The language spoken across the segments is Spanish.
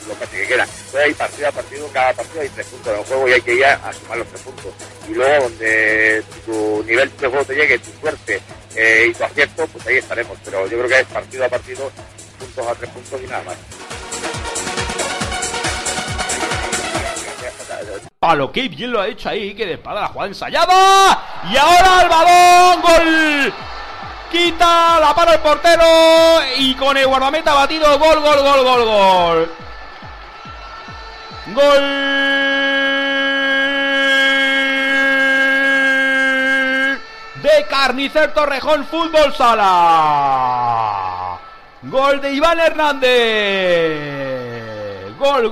lo casi que queda. Entonces hay partido a partido, cada partido hay 3 puntos en el juego y hay que ir a sumar los 3 puntos. Y luego donde tu nivel de juego te llegue, tu suerte y tu acierto, pues ahí estaremos. Pero yo creo que es partido a partido, puntos a 3 puntos y nada más. Palo, qué bien lo ha hecho ahí, que de espada la jugada ensayada. Y ahora el balón, gol. Quita, la para el portero y con el guardameta batido, gol. Gol de Carnicer Torrejón Fútbol Sala. Gol de Iván Hernández. Gol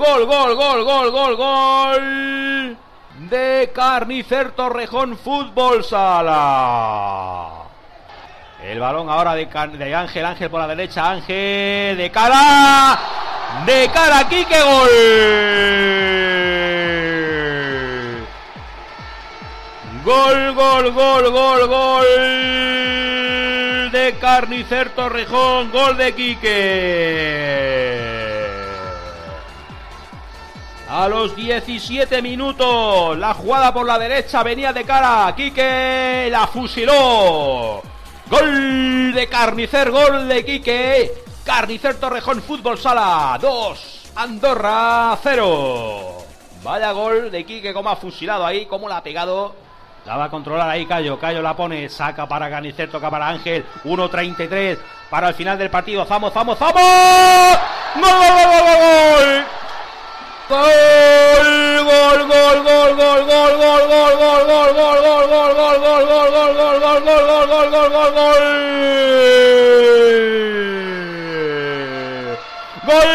de Carnicer Torrejón Fútbol Sala. El balón ahora de Ángel por la derecha, Ángel de cara, Quique, gol de Carnicer Torrejón, gol de Quique. A los 17 minutos, la jugada por la derecha venía de cara, Quique la fusiló. Gol de Carnicer, gol de Quique. Carnicer Torrejón Fútbol Sala 2, Andorra 0. Vaya gol de Quique, como ha fusilado ahí, como la ha pegado. La va a controlar ahí Cayo la pone, saca para Carnicer, toca para Ángel. 1:33 para el final del partido. ¡Vamos! ¡Gol! Gol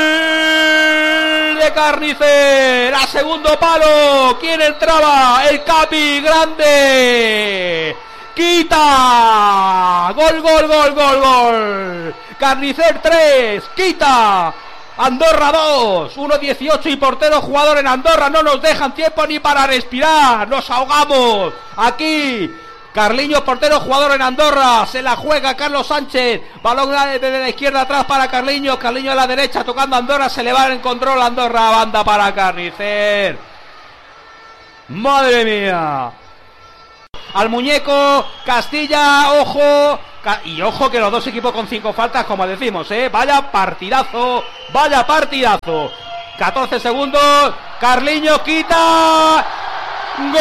de Carnicer a segundo palo. ¿Quién entraba? El Capi, grande. Quita. Gol. Carnicer 3, Quita. Andorra 2, 1:18 y portero jugador en Andorra. No nos dejan tiempo ni para respirar. Nos ahogamos aquí. Carliños, portero jugador en Andorra. Se la juega Carlos Sánchez. Balón desde la izquierda atrás para Carliños. Carliños a la derecha tocando Andorra. Se le va en control Andorra. Banda para Carnicer. Madre mía. Al muñeco. Castilla. Ojo. Y ojo que los dos equipos con 5 faltas, como decimos, vaya partidazo. 14 segundos. Carliños quita. Gol.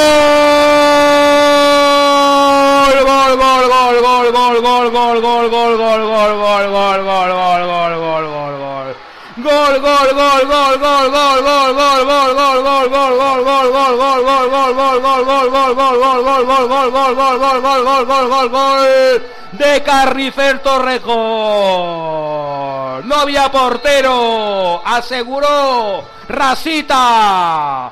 De Carnicer Torrejón. No había portero, aseguró Rasita.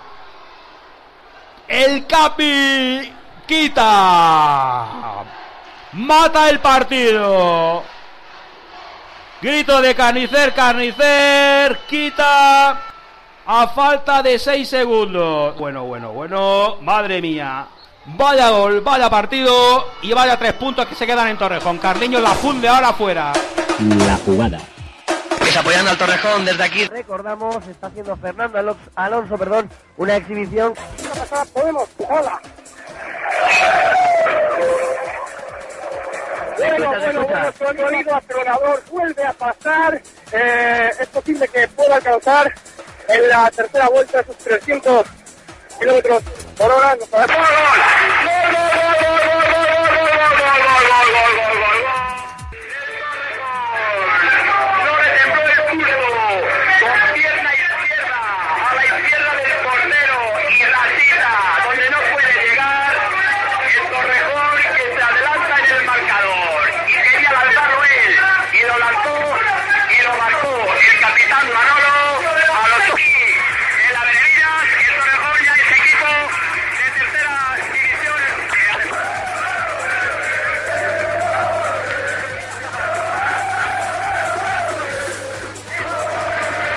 El Capi quita. Mata el partido. Grito de Carnicer quita a falta de 6 segundos. Bueno, madre mía. Vaya gol, vaya partido y vaya 3 puntos que se quedan en Torrejón. Carliños la funde ahora afuera. La jugada. Pues apoyando al Torrejón desde aquí. Recordamos, está haciendo Fernando Alonso, una exhibición. Podemos, hola. Bueno, su oído acelerador vuelve a pasar. Es posible que pueda alcanzar en la tercera vuelta sus 300 kilómetros por hora. ¡Gol!